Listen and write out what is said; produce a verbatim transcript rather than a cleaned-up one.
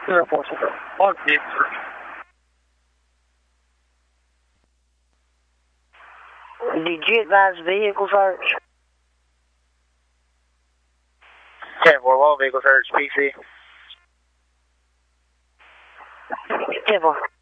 zero four seven. Log vehicle search. Did you advise vehicle search? ten four, log vehicle search, P C. ten four.